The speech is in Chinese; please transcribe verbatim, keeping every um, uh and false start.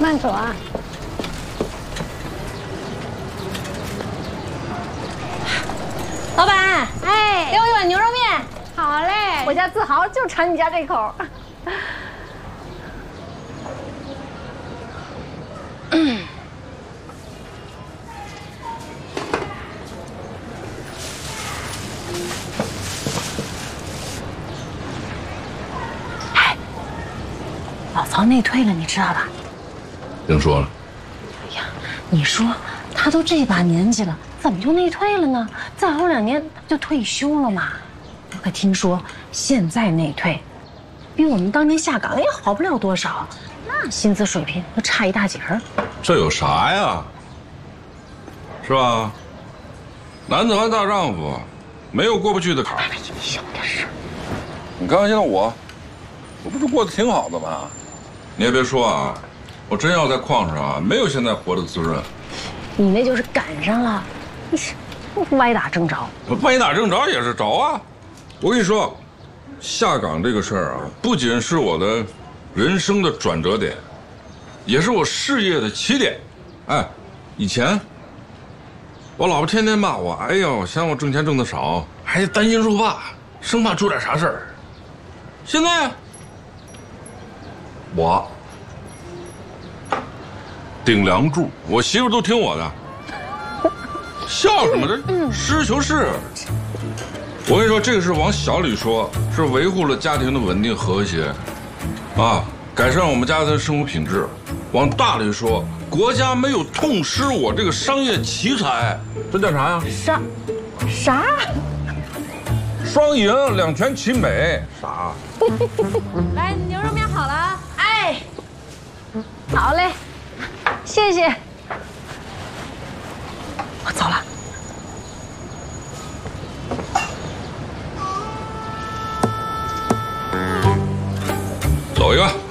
慢走啊。老板，哎，给我一碗牛肉面。好嘞，我家自豪就馋你家这口。嗯。哎，老曹内退了，你知道吧？ 听说了。 哎呀，你说他都这把年纪了，怎么就内退了呢？再熬两年他就退休了嘛。我可听说现在内退，比我们当年下岗也好不了多少，那薪资水平都差一大截儿。 这有啥呀？是吧？男子汉大丈夫，没有过不去的坎儿。 小点声。 你看看现在我，我不是过得挺好的吗？你也别说啊，我真要在矿上啊，没有现在活得滋润。 你那就是赶上了，你是歪打正着。 歪打正着也是着啊！我跟你说，下岗这个事儿啊，不仅是我的人生的转折点，也是我事业的起点。哎，以前我老婆天天骂我，哎呦，嫌我挣钱挣得少，还担惊受怕，生怕出点啥事儿。现在我顶梁柱，我媳妇都听我的。笑什么？这实事求是。我跟你说，这个是往小里说，是维护了家庭的稳定和谐，啊，改善我们家的生活品质；往大里说，国家没有痛失我这个商业奇才，这叫啥呀？ 啥？啥？ 双赢，两全其美。啥？ 来，牛肉面好了。哎，好嘞，谢谢。我走了。 走一个。